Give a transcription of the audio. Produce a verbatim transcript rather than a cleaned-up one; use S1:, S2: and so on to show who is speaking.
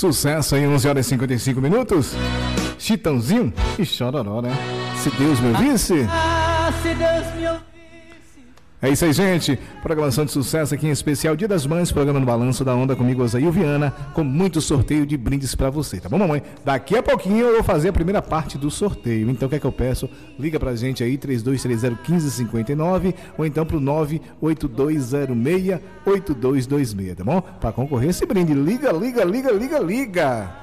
S1: Sucesso aí, onze horas e cinquenta e cinco minutos. Chitãozinho e Chororó, né? Se Deus me ouvisse.
S2: Ah, se Deus me ouvisse.
S1: É isso aí, gente. Programação de sucesso aqui em especial Dia das Mães, programa no Balanço da Onda comigo, Osail Viana, com muito sorteio de brindes pra você, tá bom, mamãe? Daqui a pouquinho eu vou fazer a primeira parte do sorteio. Então, o que é que eu peço? Liga pra gente aí, três dois três zero, um cinco cinco nove, ou então pro nove oito dois zero seis, oito dois dois seis, tá bom? Pra concorrer esse brinde. Liga, liga, liga, liga, liga.